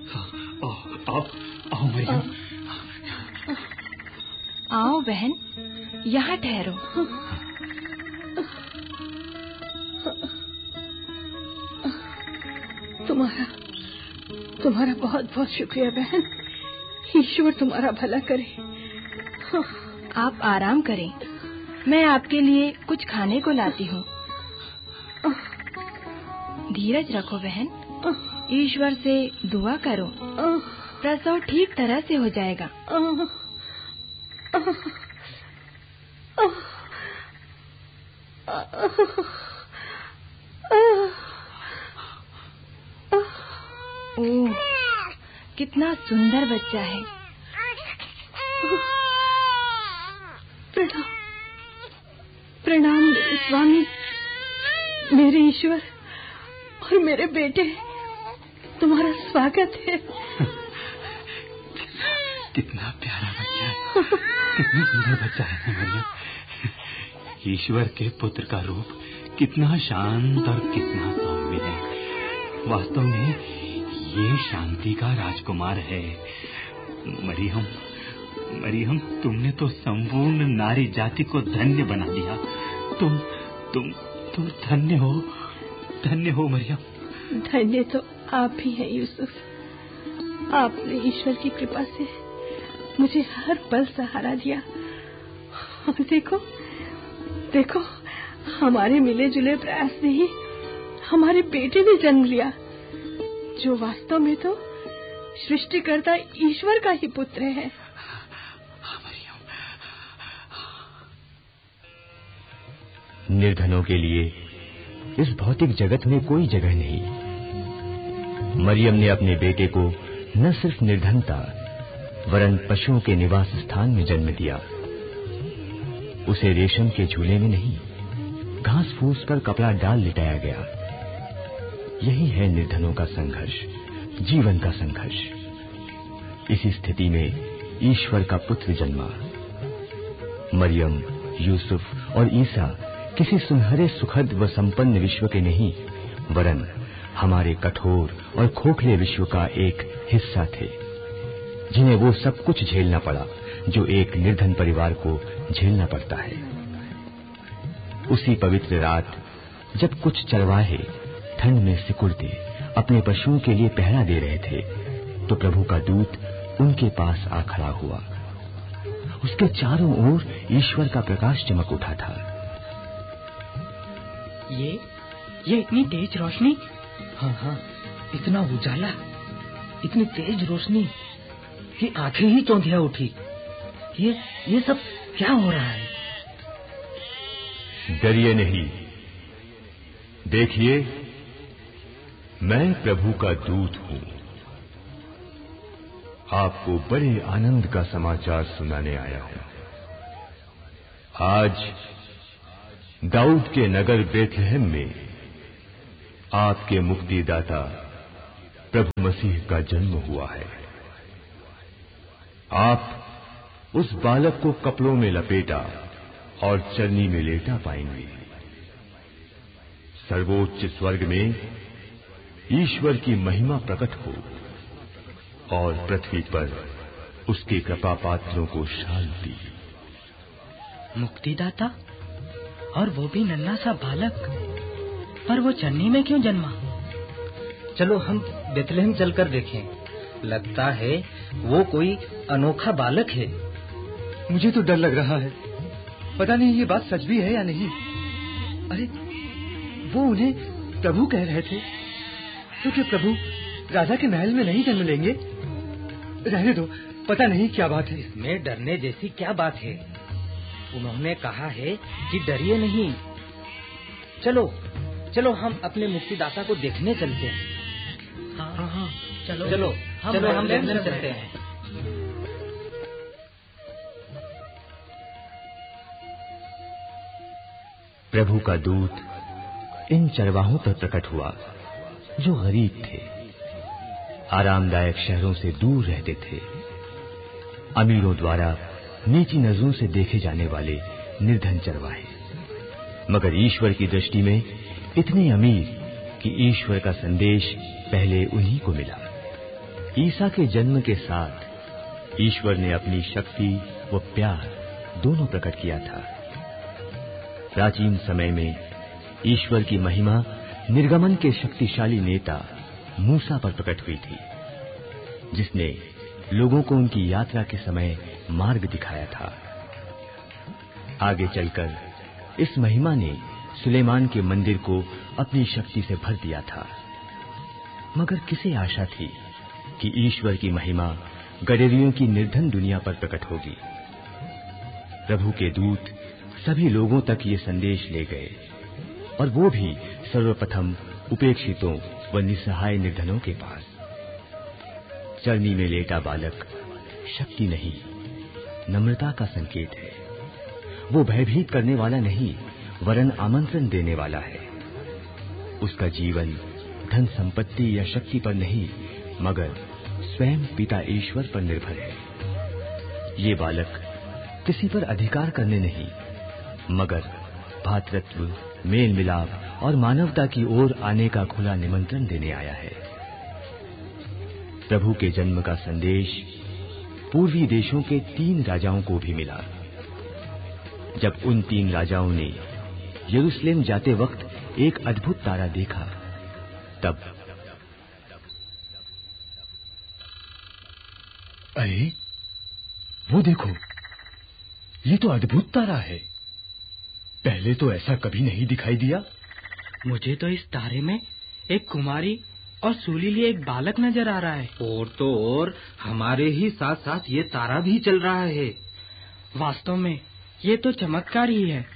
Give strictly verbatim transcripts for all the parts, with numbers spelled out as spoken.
आओ आओ आओ मरियम। आओ बहन, यहाँ ठहरो। तुम्हारा तुम्हारा बहुत बहुत शुक्रिया बहन। ईश्वर तुम्हारा भला करे। आप आराम करें, मैं आपके लिए कुछ खाने को लाती हूँ। धीरज रखो बहन, ईश्वर से दुआ करो, प्रसव ठीक तरह से हो जाएगा। ओह, कितना सुंदर बच्चा है। प्रणाम प्रणाम मेरे स्वामी, मेरे ईश्वर और मेरे बेटे, तुम्हारा स्वागत है। कितना प्यारा बच्चा है, कितना सुंदर बच्चा है मरियम। ईश्वर के पुत्र का रूप कितना शांत और कितना सौम्य है। वास्तव में ये शांति का राजकुमार है। मरियम, मरियम, तुमने तो संपूर्ण नारी जाति को धन्य बना दिया। तुम तुम तुम धन्य हो, धन्य हो मरियम। धन्य तो आप ही हैं यूसुफ। आपने ईश्वर की कृपा से मुझे हर पल सहारा दिया। और देखो देखो, हमारे मिले जुले प्रयास से ही हमारे बेटे ने जन्म लिया, जो वास्तव में तो सृष्टिकर्ता ईश्वर का ही पुत्र है। निर्धनों के लिए इस भौतिक जगत में कोई जगह नहीं। मरियम ने अपने बेटे को न सिर्फ निर्धनता वरन पशुओं के निवास स्थान में जन्म दिया। उसे रेशम के झूले में नहीं, घास फूस पर कपड़ा डाल लिटाया गया। यही है निर्धनों का संघर्ष, जीवन का संघर्ष। इसी स्थिति में ईश्वर का पुत्र जन्मा। मरियम, यूसुफ और ईसा किसी सुनहरे सुखद व संपन्न विश्व के नहीं, वरन हमारे कठोर और खोखले विश्व का एक हिस्सा थे, जिन्हें वो सब कुछ झेलना पड़ा जो एक निर्धन परिवार को झेलना पड़ता है। उसी पवित्र रात जब कुछ चरवाहे ठंड में सिकुड़ते अपने पशुओं के लिए पहरा दे रहे थे, तो प्रभु का दूत उनके पास आ खड़ा हुआ। उसके चारों ओर ईश्वर का प्रकाश चमक उठा था। ये ये इतनी तेज रोशनी, हाँ हाँ, इतना उजाला, इतनी तेज रोशनी कि आंखें ही चौंधिया उठी। ये ये सब क्या हो रहा है? डरिए नहीं, देखिए, मैं प्रभु का दूत हूँ। आपको बड़े आनंद का समाचार सुनाने आया हूँ। आज दाऊद के नगर बेथलेहम में आपके मुक्तिदाता प्रभु मसीह का जन्म हुआ है। आप उस बालक को कपड़ों में लपेटा और चरनी में लेटा पाएंगे। सर्वोच्च स्वर्ग में ईश्वर की महिमा प्रकट हो और पृथ्वी पर उसके कृपा पात्रों को शांति। मुक्तिदाता, और वो भी नन्हा सा बालक, पर वो चन्नी में क्यों जन्मा? चलो हम बेथलेहम चलकर देखें। लगता है वो कोई अनोखा बालक है। मुझे तो डर लग रहा है, पता नहीं ये बात सच भी है या नहीं। अरे, वो उन्हें प्रभु कह रहे थे, तो क्या प्रभु राजा के महल में नहीं जन्म लेंगे? रहने दो, पता नहीं क्या बात है। इसमें डरने जैसी क्या बात है? उन्होंने कहा है कि डरिए नहीं। चलो चलो हम अपने मुक्तिदाता को देखने चलते हैं। हाँ हाँ, हाँ चलो चलो हम चलो हम देखने चलते हैं। प्रभु का दूत इन चरवाहों पर प्रकट हुआ जो गरीब थे, आरामदायक शहरों से दूर रहते थे, अमीरों द्वारा नीची नजरों से देखे जाने वाले निर्धन चरवाहे, मगर ईश्वर की दृष्टि में इतने अमीर कि ईश्वर का संदेश पहले उन्हीं को मिला। ईसा के जन्म के साथ ईश्वर ने अपनी शक्ति व प्यार दोनों प्रकट किया था। प्राचीन समय में ईश्वर की महिमा निर्गमन के शक्तिशाली नेता मूसा पर प्रकट हुई थी, जिसने लोगों को उनकी यात्रा के समय मार्ग दिखाया था। आगे चलकर इस महिमा ने सुलेमान के मंदिर को अपनी शक्ति से भर दिया था, मगर किसे आशा थी कि ईश्वर की महिमा गडेरियों की निर्धन दुनिया पर प्रकट होगी। प्रभु के दूत सभी लोगों तक ये संदेश ले गए, और वो भी सर्वप्रथम उपेक्षितों व निसहाय निर्धनों के पास। चरनी में लेटा बालक शक्ति नहीं, नम्रता का संकेत है। वो भयभीत करने वाला नहीं, वरन आमंत्रण देने वाला है। उसका जीवन धन संपत्ति या शक्ति पर नहीं, मगर स्वयं पिता ईश्वर पर निर्भर है। ये बालक किसी पर अधिकार करने नहीं, मगर भातृत्व, मेल मिलाप और मानवता की ओर आने का खुला निमंत्रण देने आया है। प्रभु के जन्म का संदेश पूर्वी देशों के तीन राजाओं को भी मिला। जब उन तीन राजाओं ने यरूशलेम जाते वक्त एक अद्भुत तारा देखा, तब अरे वो देखो, ये तो अद्भुत तारा है। पहले तो ऐसा कभी नहीं दिखाई दिया। मुझे तो इस तारे में एक कुमारी और सूली लिए एक बालक नजर आ रहा है। और तो और हमारे ही साथ साथ ये तारा भी चल रहा है। वास्तव में ये तो चमत्कार ही है।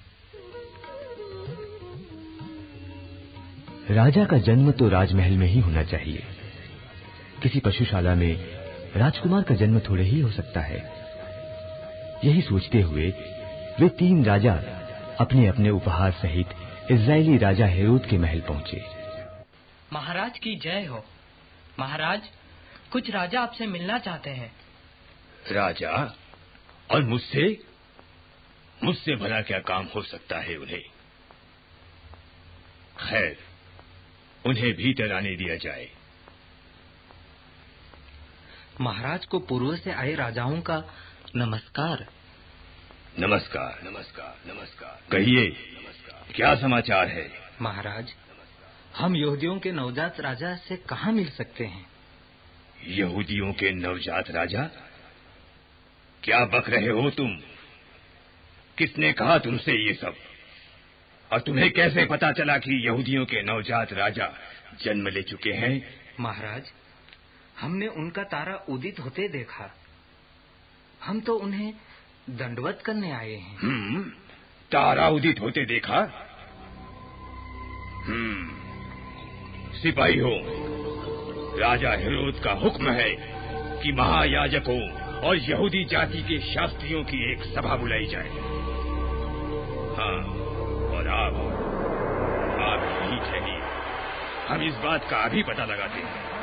राजा का जन्म तो राजमहल में ही होना चाहिए। किसी पशुशाला में राजकुमार का जन्म थोड़े ही हो सकता है। यही सोचते हुए वे तीन राजा अपने अपने उपहार सहित इजरायली राजा हेरोद के महल पहुंचे। महाराज की जय हो। महाराज, कुछ राजा आपसे मिलना चाहते हैं। राजा? और मुझसे? मुझसे भला क्या काम हो सकता है उन्हें? खैर, उन्हें भीतर आने दिया जाए। महाराज को पूर्व से आए राजाओं का नमस्कार। नमस्कार, नमस्कार, नमस्कार। कहिए, क्या समाचार है? महाराज, हम यहूदियों के नवजात राजा से कहाँ मिल सकते हैं? यहूदियों के नवजात राजा? क्या बक रहे हो तुम? किसने कहा तुमसे ये सब? और तुम्हें कैसे पता चला कि यहूदियों के नवजात राजा जन्म ले चुके हैं? महाराज, हमने उनका तारा उदित होते देखा। हम तो उन्हें दंडवत करने आए हैं। हम्म, तारा उदित होते देखा? हम्म, सिपाही हो, राजा हेरोद का हुक्म है कि महायाजकों और यहूदी जाति के शास्त्रियों की एक सभा बुलाई जाए। हाँ, और आप आप यहीं ठहरिए, हम इस बात का अभी पता लगाते हैं।